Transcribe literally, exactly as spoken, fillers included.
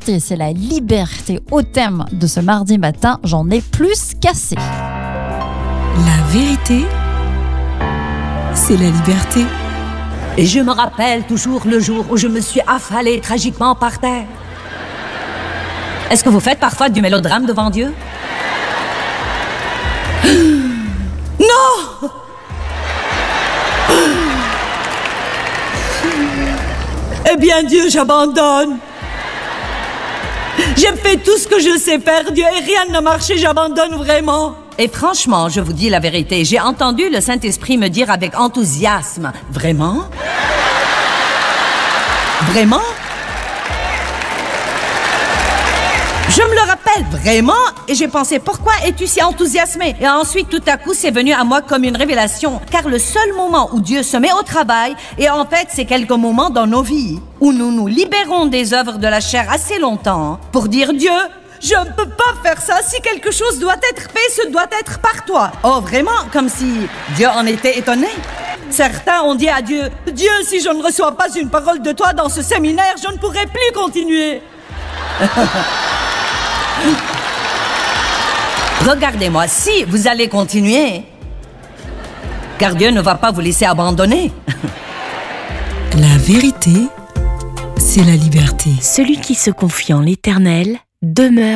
vérité, c'est la liberté au thème de ce mardi matin. J'en ai plus qu'assez. La vérité, c'est la liberté. Et je me rappelle toujours le jour où je me suis affalée tragiquement par terre. Est-ce que vous faites parfois du mélodrame devant Dieu? Non! Eh bien, Dieu, j'abandonne. J'ai fait tout ce que je sais faire, Dieu, et rien n'a marché, j'abandonne vraiment. Et franchement, je vous dis la vérité, j'ai entendu le Saint-Esprit me dire avec enthousiasme, « Vraiment? Vraiment? » Je me le rappelle vraiment, et j'ai pensé, pourquoi es-tu si enthousiasmé? Et ensuite, tout à coup, c'est venu à moi comme une révélation, car le seul moment où Dieu se met au travail, et en fait, c'est quelques moments dans nos vies, où nous nous libérons des œuvres de la chair assez longtemps, pour dire, Dieu, je ne peux pas faire ça, si quelque chose doit être fait, ce doit être par toi. Oh, vraiment? Comme si Dieu en était étonné. Certains ont dit à Dieu, Dieu, si je ne reçois pas une parole de toi dans ce séminaire, je ne pourrai plus continuer. Regardez-moi, si vous allez continuer, car Dieu ne va pas vous laisser abandonner. La vérité, c'est la liberté. Celui qui se confie en l'Éternel demeure